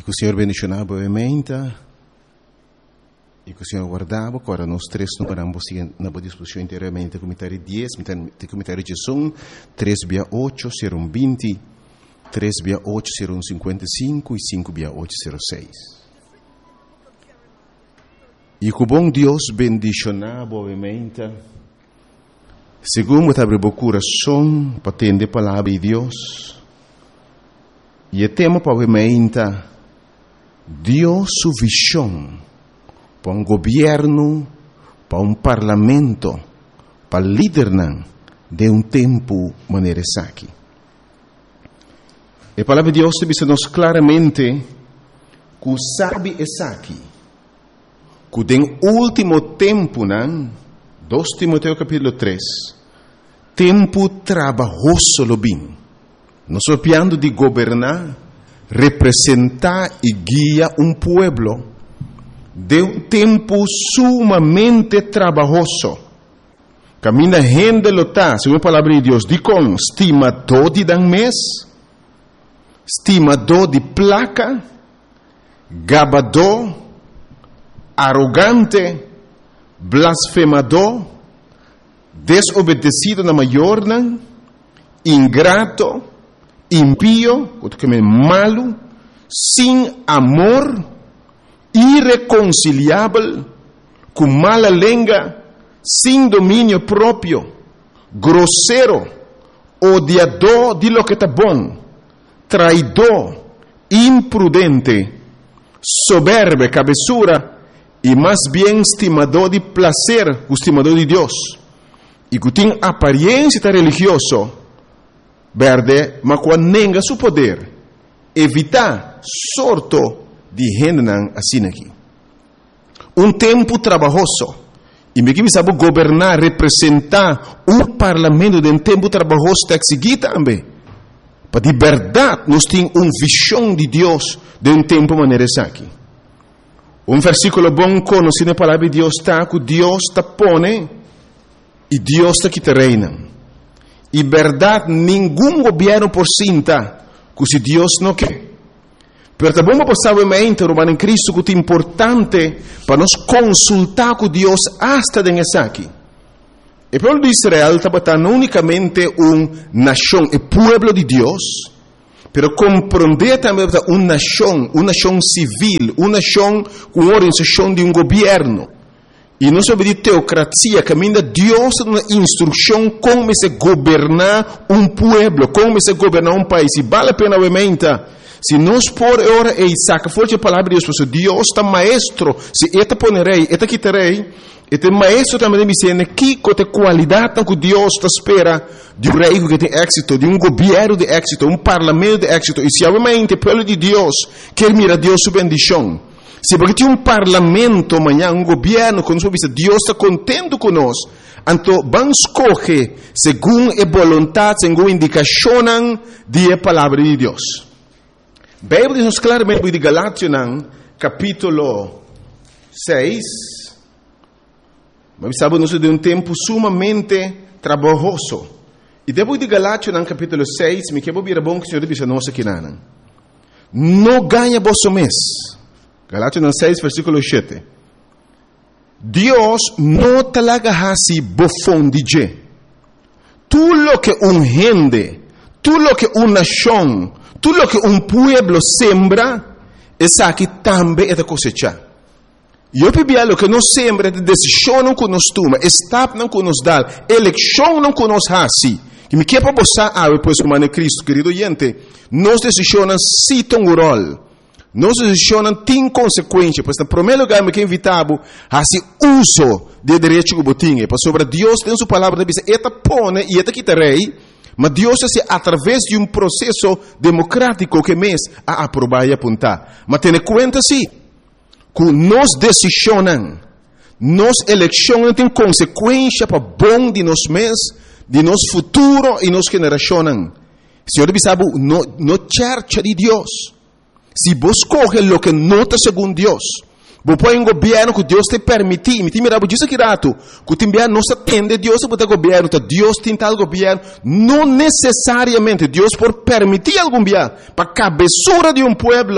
que o Senhor bendicionava brevemente e que o Senhor guardava, agora nós três não paramos na discussão inteiramente, comentário 10, comentário de som, 3/8, serão 20, 3/8 serão 55 e 5/8 serão 6. E que o bom Deus bendicionava brevemente, segundo abre o coração para atender a palavra de Deus, e o tema brevemente, Deus sua visão para um governo, para um parlamento, para liderar de um tempo maneira aqui. A palavra de Deus diz-nos claramente que sabe essa aqui, que no último tempo, 2 Timoteo capítulo 3, tempo trabalhoso lo bem. Nós estamos de governar, representar e guiar um pueblo de um tempo sumamente trabalhoso. Camina gente lota, segundo a palavra de Deus, diz com estimador de dan mês, estimador de placa, gabador, arrogante, blasfemador, desobedecido na maior, ingrato, impío, malo, sem amor, irreconciliável, com mala língua, sem domínio próprio, grosseiro, odiador de lo que está bom, traidor, imprudente, soberbo, cabeçura, e mais bem estimador de prazer, estimador de Deus, e que tem aparência religiosa, verde, mas quando nega seu poder, evitar sorto de gente assim aqui. Um tempo trabalhoso. E me que sabe governar, representar um parlamento de um tempo trabalhoso está aqui também. Para de verdade, nós temos uma visão de Deus de um tempo maneira aqui. Um versículo bom conhecido na palavra de Deus está que Deus está pone e Deus está que te reina. E verdade, nenhum governo por cinta que se Deus não quer. Pero tá bom para saber mente, Romano em Cristo, que é importante para nós consultar com Deus hasta nessa aqui. O povo de Israel estava não unicamente uma nação, o povo de Deus, pero compreender também uma nação civil, uma nação com organização de um governo. E não sobre de teocracia, caminha Deus uma instrução como se governar um povo, como se governar um país. E vale a pena obviamente. Se nós por ora e saca forte a palavra de Deus, porque Deus está maestro, se eta ponerei, eta quitarei, este maestro também me ensina que com a qualidade que Deus está espera de um rei que tem êxito, de um governo de êxito, um parlamento de êxito, e se obviamente o povo de Deus quer mirar Deus sua bendição, se porque tem um parlamento amanhã, um governo, quando Deus está contente conosco, então vamos escolher segundo a vontade, segundo a indicação da palavra de Deus. A Bíblia diz claramente de Galátias, capítulo 6, mas sabemos de um tempo sumamente trabalhoso. E depois de Galátias, capítulo 6, me quero vir bom que o Senhor diz a nós aqui, não ganha vosso mês. Galátias 6, versículo 7. Deus não talaga hasi bofão de je. Tudo lo que gente, tudo lo que nação, tudo lo que pueblo sembra, essa aqui também é da cosecha. E eu pedi lo que nós sembra, de decisão não que nós toma, estado não que nós dá, eleição não que nós hasi. Que me quer para você, depois como Cristo, querido gente, nós decisões se tem um rol. Nós decisões têm consequência, pois, no primeiro lugar, me quer invitar a se uso de direito que botinha, para sobre Deus tem sua palavra, diz, eta pone e eta quitarei, mas Deus é através de um processo democrático que mês a aprovar e apontar. Mas tenha conta sim, que nós decisões, nós eleições têm consequência para bom de nós mês, de nosso futuro e nossa geração. Senhor, sabe, no church de Deus. Se você coge o que não está segundo Deus, você põe um governo que Deus te permite, me mira, diz aqui rato, que o governo não se atende, Deus pode governo, Deus tem tal governo, não necessariamente Deus por permitir algum governo, para a cabeçura de um pueblo,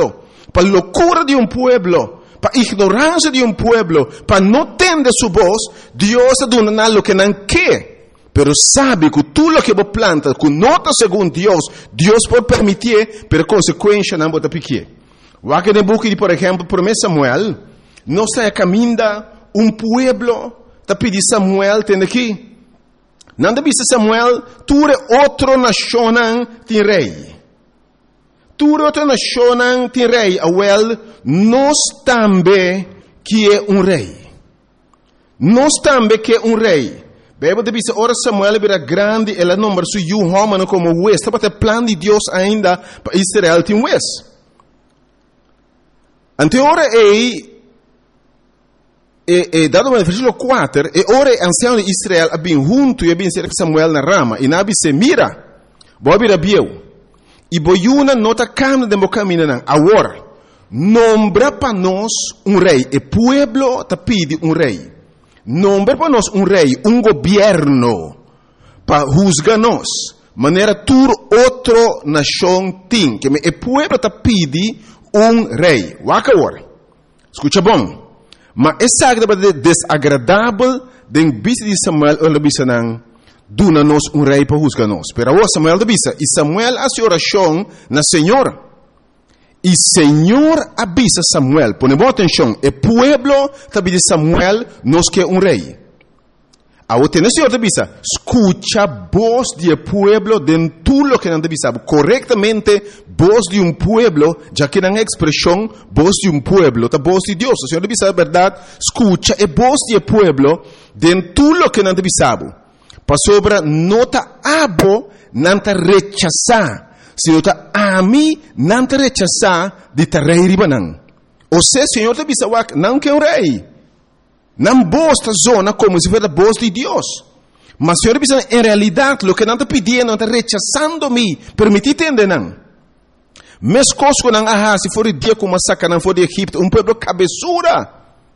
para a locura de un pueblo, para a ignorancia de un pueblo, para no tener su voz, Dios está dando lo que no quiere. Pero sabe que tú lo que vos plantas, que nota según Dios, Dios puede permitir, pero consecuencia no va a piquear. Aqui no book de, por exemplo, 1 Samuel, não está caminhando um pueblo, está pedindo Samuel, tem aqui. Não deve ser Samuel, tu é outro nação tem rei. Tu é outra nação tem rei, awel, nós também que é um rei. Nós também que é um rei. Bebe deve ser, ora Samuel era grande, ela não mas o homem como o West, para o plano de Deus ainda para Israel tem West. Ante ora dado no versículo 4, e ora ancião de Israel abin junto e abin cerca Samuel na rama, e nabi se mira, bo abira bieu, e boiuna nota cam de mocamina nan, agora, nombra para nós rei, e pueblo ta pide rei, nombra para nós rei, governo, para juzgar nós, maneira tur outro nação tem, que e pueblo ta pide rei. Waka agora, escuta bom. Mas essa é desagradável de vista de Samuel, ou de vista não, duna-nos rei para juzgar nós. Pero agora Samuel de vista, e Samuel hace oração na Senhor. E Senhor avisa Samuel, ponemos atenção, e pueblo também de Samuel nos quer rei. Agora tem o Senhor de vista, escucha voz de pueblo dentro lo que não deve saber. Corretamente, voz de pueblo, já que não é expressão, voz de pueblo, a voz de Deus. O Senhor deve saber a verdade, escucha a voz de pueblo dentro lo que não deve saber. Para sobre, não ta abo, não ta rechazar. Se não ta ami, não ta rechazar de ta rei ribanan. Ou seja, o Senhor deve saber, não quer rei. Não bosta zona como se fosse a voz de Deus. Mas o Senhor diz, em realidade, o que não está pedindo, não está rechazando-me. Permitir entender, não. Mas coisas que não há, se for o dia como massacre, não for de Egipto, pueblo cabeçura.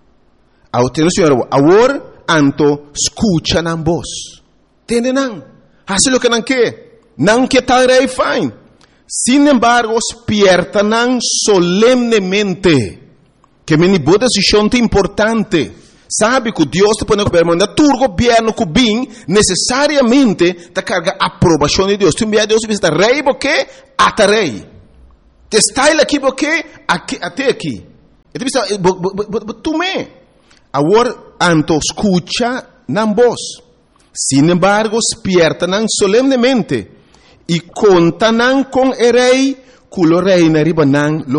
Ao ter o Senhor, agora, anto, escucha na voz. Entende, não? Hace o que não quer. Não quer tal rei, fine. Sin embargo, despierta não solemnemente. Que me boa decisão importante. Sabe que Deus te põe no governo, mas tu governo que bem, necessariamente, te carga a aprovação de Deus. Tu envia Deus e diz, rei, porque até rei. Te está aqui, porque até aqui. E tu diz, tu me. Agora, anto escucha na voz. Sin embargo, despierta solemnemente. E conta com o rei, que o rei na riba